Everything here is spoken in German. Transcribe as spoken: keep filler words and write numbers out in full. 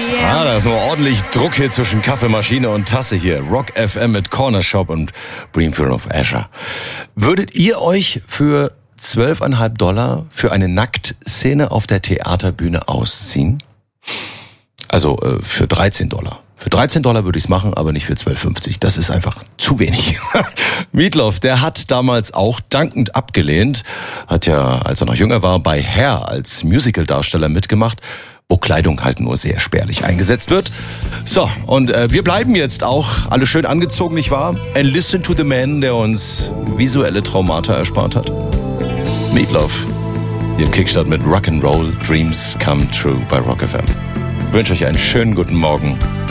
Ah, da ist nur ordentlich Druck hier zwischen Kaffeemaschine und Tasse hier. Rock F M mit Corner Shop und Breamfield of Azure. Würdet ihr euch für zwölfeinhalb Dollar für eine Nacktszene auf der Theaterbühne ausziehen? Also äh, für dreizehn Dollar. Für dreizehn Dollar würde ich es machen, aber nicht für zwölf fünfzig. Das ist einfach zu wenig. Meatloaf, der hat damals auch dankend abgelehnt. Hat ja, als er noch jünger war, bei Hair als Musicaldarsteller mitgemacht, wo Kleidung halt nur sehr spärlich eingesetzt wird. So, und äh, wir bleiben jetzt auch alle schön angezogen, nicht wahr? And listen to the man, der uns visuelle Traumata erspart hat. Meatloaf, hier im Kickstart mit Rock'n'Roll Dreams Come True bei Rock F M. Ich wünsche euch einen schönen guten Morgen.